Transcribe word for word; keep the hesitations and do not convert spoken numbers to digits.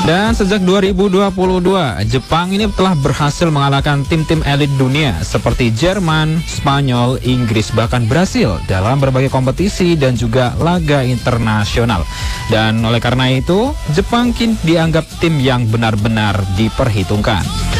Dan sejak dua ribu dua puluh dua, Jepang ini telah berhasil mengalahkan tim-tim elit dunia seperti Jerman, Spanyol, Inggris, bahkan Brasil dalam berbagai kompetisi dan juga laga internasional. Dan oleh karena itu, Jepang kini dianggap tim yang benar-benar diperhitungkan.